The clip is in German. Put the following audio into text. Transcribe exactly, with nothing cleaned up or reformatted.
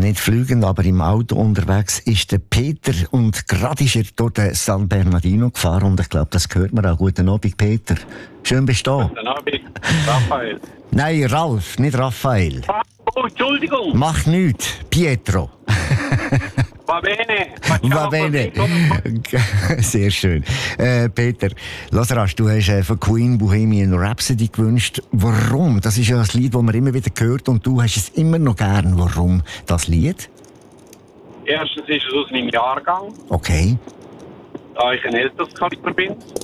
nicht fliegend, aber im Auto unterwegs ist der Peter und gerade ist er durch den San Bernardino gefahren und ich glaube, das hört man auch. Guten Abend, Peter. Schön bist du da. Guten Abend, Raphael. Nein, Ralf, nicht Raphael. Oh, Entschuldigung. Mach nichts, Pietro. Va bene. Va bene. Sehr schön. Äh, Peter, lass rasch, du hast äh, von Queen Bohemian Rhapsody gewünscht. Warum? Das ist ja ein Lied, das man immer wieder hört und du hast es immer noch gern. Warum das Lied? Erstens ist es aus meinem Jahrgang, Okay. da ich ein älteres Kaliber bin.